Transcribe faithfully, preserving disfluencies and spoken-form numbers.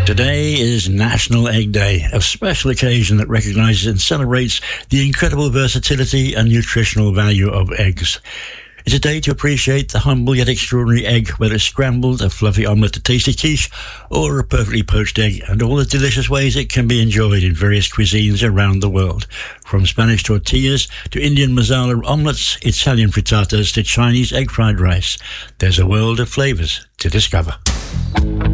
Today is National Egg Day, a special occasion that recognises and celebrates the incredible versatility and nutritional value of eggs. It's a day to appreciate the humble yet extraordinary egg, whether it's scrambled, a fluffy omelette, a tasty quiche, or a perfectly poached egg, and all the delicious ways it can be enjoyed in various cuisines around the world. From Spanish tortillas to Indian masala omelettes, Italian frittatas to Chinese egg fried rice. There's a world of flavours to discover.